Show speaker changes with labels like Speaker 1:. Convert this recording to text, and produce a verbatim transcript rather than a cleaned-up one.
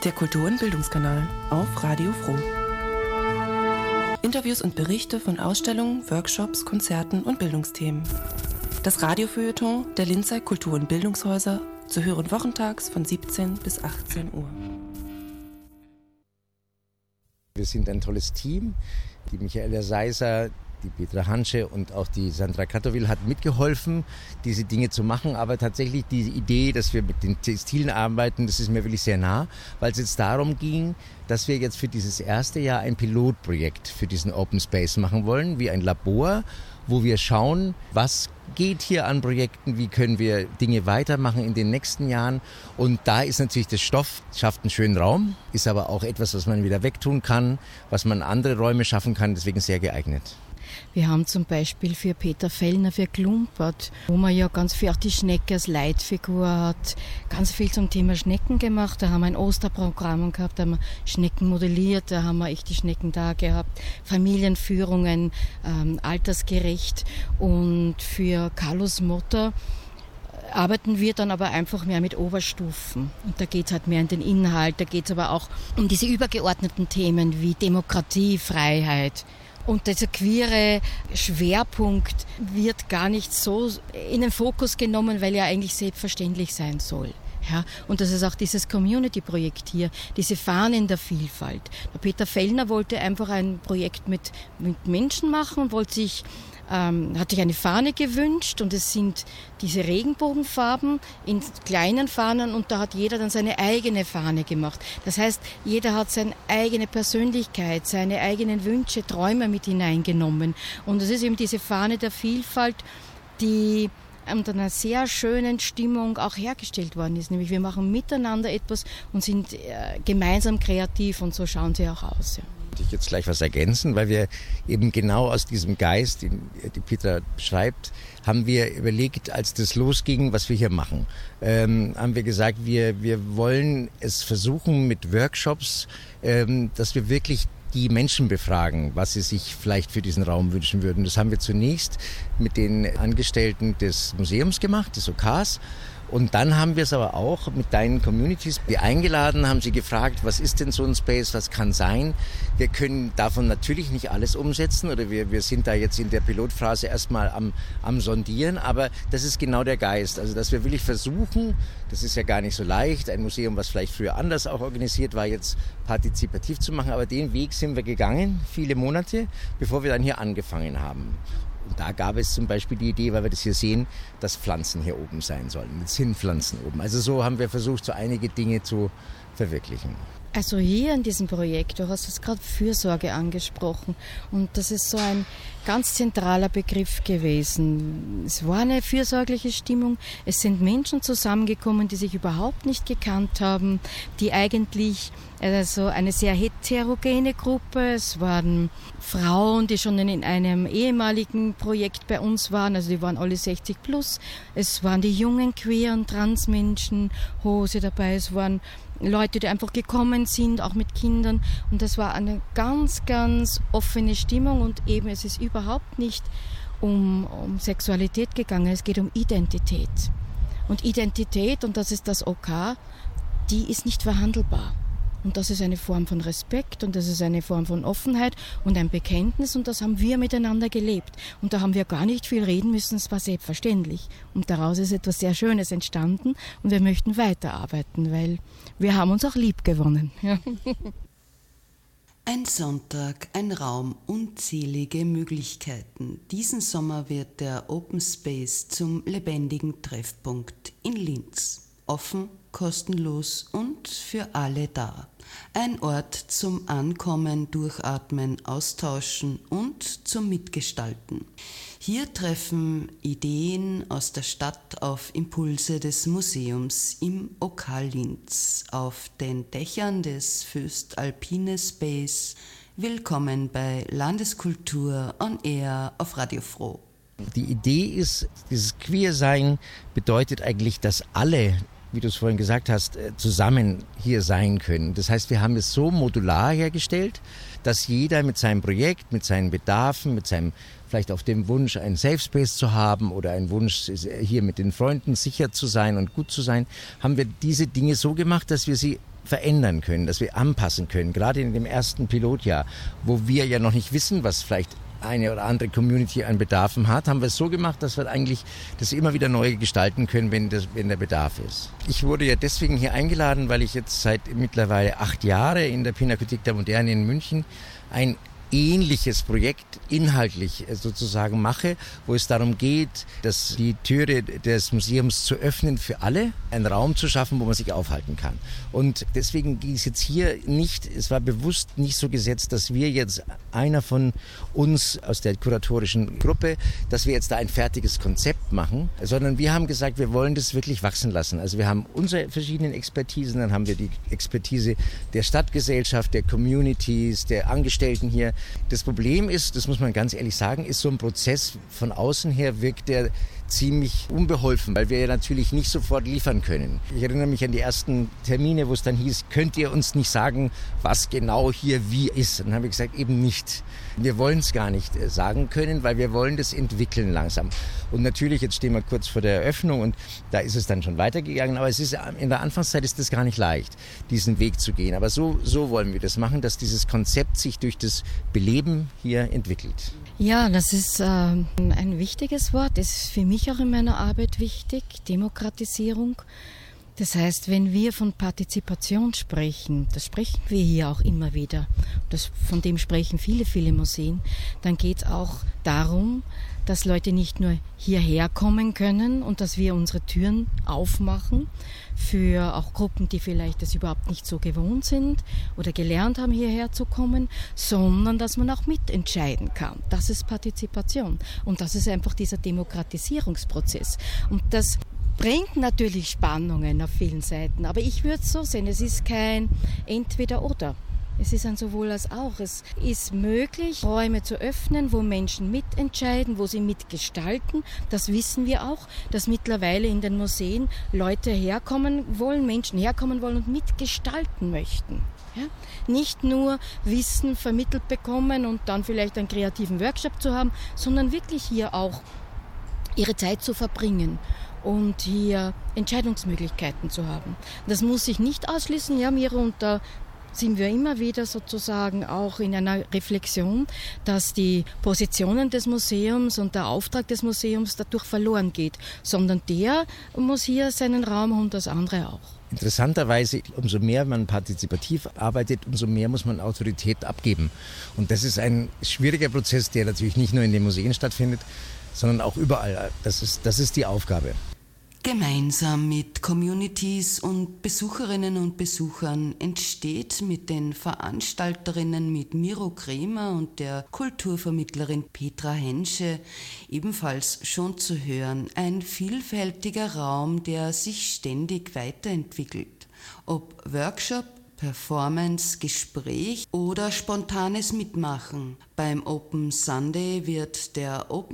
Speaker 1: Der Kultur- und Bildungskanal auf Radio Froh. Interviews und Berichte von Ausstellungen, Workshops, Konzerten und Bildungsthemen. Das Radiofeuilleton der Linzer Kultur- und Bildungshäuser zu hören wochentags von siebzehn bis achtzehn Uhr.
Speaker 2: Wir sind ein tolles Team. Die Michaela Seiser, die Petra Hansche und auch die Sandra Katowil hat mitgeholfen, diese Dinge zu machen. Aber tatsächlich die Idee, dass wir mit den Textilien arbeiten, das ist mir wirklich sehr nah, weil es jetzt darum ging, dass wir jetzt für dieses erste Jahr ein Pilotprojekt für diesen Open Space machen wollen, wie ein Labor, wo wir schauen, was geht hier an Projekten, wie können wir Dinge weitermachen in den nächsten Jahren. Und da ist natürlich das Stoff, schafft einen schönen Raum, ist aber auch etwas, was man wieder wegtun kann, was man andere Räume schaffen kann, deswegen sehr geeignet.
Speaker 3: Wir haben zum Beispiel für Peter Fellner, für Klumpert, wo man ja ganz viel auch die Schnecke als Leitfigur hat, ganz viel zum Thema Schnecken gemacht. Da haben wir ein Osterprogramm gehabt, da haben wir Schnecken modelliert, da haben wir echt die Schnecken da gehabt. Familienführungen, ähm, altersgerecht. Und für Carlos Motter arbeiten wir dann aber einfach mehr mit Oberstufen. Und da geht es halt mehr in den Inhalt, da geht es aber auch um diese übergeordneten Themen wie Demokratie, Freiheit. Und dieser queere Schwerpunkt wird gar nicht so in den Fokus genommen, weil er eigentlich selbstverständlich sein soll. Ja, und das ist auch dieses Community-Projekt hier, diese Fahnen der Vielfalt. Der Peter Fellner wollte einfach ein Projekt mit, mit Menschen machen, wollte sich Ähm, hat sich eine Fahne gewünscht und es sind diese Regenbogenfarben in kleinen Fahnen und da hat jeder dann seine eigene Fahne gemacht. Das heißt, jeder hat seine eigene Persönlichkeit, seine eigenen Wünsche, Träume mit hineingenommen. Und es ist eben diese Fahne der Vielfalt, die unter einer sehr schönen Stimmung auch hergestellt worden ist. Nämlich wir machen miteinander etwas und sind äh, gemeinsam kreativ und so schauen sie auch aus. Ja.
Speaker 2: Ich jetzt gleich was ergänzen, weil wir eben genau aus diesem Geist, den die Petra beschreibt, haben wir überlegt, als das losging, was wir hier machen. Ähm, haben wir gesagt, wir, wir wollen es versuchen mit Workshops, ähm, dass wir wirklich die Menschen befragen, was sie sich vielleicht für diesen Raum wünschen würden. Das haben wir zunächst mit den Angestellten des Museums gemacht, des O Ks. Und dann haben wir es aber auch mit deinen Communities eingeladen, haben sie gefragt, was ist denn so ein Space, was kann sein? Wir können davon natürlich nicht alles umsetzen oder wir, wir sind da jetzt in der Pilotphase erstmal am, am Sondieren, aber das ist genau der Geist. Also dass wir wirklich versuchen, das ist ja gar nicht so leicht, ein Museum, was vielleicht früher anders auch organisiert war, jetzt partizipativ zu machen, aber den Weg sind wir gegangen, viele Monate, bevor wir dann hier angefangen haben. Und da gab es zum Beispiel die Idee, weil wir das hier sehen, dass Pflanzen hier oben sein sollen. Jetzt sind Pflanzen oben. Also so haben wir versucht, so einige Dinge zu verwirklichen.
Speaker 3: Also hier in diesem Projekt, du hast jetzt gerade Fürsorge angesprochen und das ist so ein ganz zentraler Begriff gewesen. Es war eine fürsorgliche Stimmung, es sind Menschen zusammengekommen, die sich überhaupt nicht gekannt haben, die eigentlich, also eine sehr heterogene Gruppe, es waren Frauen, die schon in einem ehemaligen Projekt bei uns waren, also die waren alle sechzig plus, es waren die jungen queeren Transmenschen, Hose dabei, es waren Leute, die einfach gekommen sind, auch mit Kindern. Und das war eine ganz, ganz offene Stimmung und eben es ist überhaupt nicht um, um Sexualität gegangen, es geht um Identität. Und Identität, und das ist das O K, die ist nicht verhandelbar. Und das ist eine Form von Respekt und das ist eine Form von Offenheit und ein Bekenntnis und das haben wir miteinander gelebt. Und da haben wir gar nicht viel reden müssen, es war selbstverständlich. Und daraus ist etwas sehr Schönes entstanden und wir möchten weiterarbeiten, weil wir haben uns auch lieb gewonnen. Ja.
Speaker 4: Ein Sonntag, ein Raum, unzählige Möglichkeiten. Diesen Sommer wird der Open Space zum lebendigen Treffpunkt in Linz. Offen, kostenlos und für alle da. Ein Ort zum Ankommen, Durchatmen, Austauschen und zum Mitgestalten. Hier treffen Ideen aus der Stadt auf Impulse des Museums im O K Linz auf den Dächern des Föstalpine Space. Willkommen bei Landeskultur on Air auf Radio Froh.
Speaker 2: Die Idee ist, dieses Queersein bedeutet eigentlich, dass alle, wie du es vorhin gesagt hast, zusammen hier sein können. Das heißt, wir haben es so modular hergestellt, dass jeder mit seinem Projekt, mit seinen Bedarfen, mit seinem vielleicht auf dem Wunsch, einen Safe Space zu haben oder einen Wunsch, hier mit den Freunden sicher zu sein und gut zu sein, haben wir diese Dinge so gemacht, dass wir sie verändern können, dass wir anpassen können, gerade in dem ersten Pilotjahr, wo wir ja noch nicht wissen, was vielleicht eine oder andere Community an Bedarfen hat, haben wir es so gemacht, dass wir eigentlich das immer wieder neu gestalten können, wenn, das, wenn der Bedarf ist. Ich wurde ja deswegen hier eingeladen, weil ich jetzt seit mittlerweile acht Jahren in der Pinakothek der Moderne in München ein ähnliches Projekt inhaltlich sozusagen mache, wo es darum geht, dass die Türe des Museums zu öffnen für alle, einen Raum zu schaffen, wo man sich aufhalten kann. Und deswegen ging es jetzt hier nicht, es war bewusst nicht so gesetzt, dass wir jetzt einer von uns aus der kuratorischen Gruppe, dass wir jetzt da ein fertiges Konzept machen, sondern wir haben gesagt, wir wollen das wirklich wachsen lassen. Also wir haben unsere verschiedenen Expertisen, dann haben wir die Expertise der Stadtgesellschaft, der Communities, der Angestellten hier. Das Problem ist, das muss man ganz ehrlich sagen, ist so ein Prozess von außen her wirkt der ziemlich unbeholfen, weil wir ja natürlich nicht sofort liefern können. Ich erinnere mich an die ersten Termine, wo es dann hieß, könnt ihr uns nicht sagen, was genau hier wie ist? Und dann habe ich gesagt, eben nicht. Wir wollen es gar nicht sagen können, weil wir wollen das entwickeln langsam. Und natürlich, jetzt stehen wir kurz vor der Eröffnung und da ist es dann schon weitergegangen, aber es ist in der Anfangszeit ist es gar nicht leicht, diesen Weg zu gehen. Aber so, so wollen wir das machen, dass dieses Konzept sich durch das Beleben hier entwickelt.
Speaker 3: Ja, das ist äh, ein wichtiges Wort, das ist für mich auch in meiner Arbeit wichtig, Demokratisierung. Das heißt, wenn wir von Partizipation sprechen, das sprechen wir hier auch immer wieder, das, von dem sprechen viele, viele Museen, dann geht es auch darum, dass Leute nicht nur hierher kommen können und dass wir unsere Türen aufmachen für auch Gruppen, die vielleicht das überhaupt nicht so gewohnt sind oder gelernt haben, hierher zu kommen, sondern dass man auch mitentscheiden kann. Das ist Partizipation und das ist einfach dieser Demokratisierungsprozess. Und das bringt natürlich Spannungen auf vielen Seiten, aber ich würde es so sehen, es ist kein Entweder-Oder. Es ist ein sowohl als auch. Es ist möglich, Räume zu öffnen, wo Menschen mitentscheiden, wo sie mitgestalten. Das wissen wir auch, dass mittlerweile in den Museen Leute herkommen wollen, Menschen herkommen wollen und mitgestalten möchten. Ja? Nicht nur Wissen vermittelt bekommen und dann vielleicht einen kreativen Workshop zu haben, sondern wirklich hier auch ihre Zeit zu verbringen und hier Entscheidungsmöglichkeiten zu haben. Das muss sich nicht ausschließen, ja, Miro, und da sind wir immer wieder sozusagen auch in einer Reflexion, dass die Positionen des Museums und der Auftrag des Museums dadurch verloren geht, sondern der muss hier seinen Raum haben und das andere auch.
Speaker 2: Interessanterweise, umso mehr man partizipativ arbeitet, umso mehr muss man Autorität abgeben. Und das ist ein schwieriger Prozess, der natürlich nicht nur in den Museen stattfindet, sondern auch überall. Das ist, das ist die Aufgabe.
Speaker 4: Gemeinsam mit Communities und Besucherinnen und Besuchern entsteht mit den Veranstalterinnen, mit Miro Kremer und der Kulturvermittlerin Petra Hensche, ebenfalls schon zu hören, ein vielfältiger Raum, der sich ständig weiterentwickelt. Ob Workshop, Performance, Gespräch oder spontanes Mitmachen. Beim Open Sunday wird der Open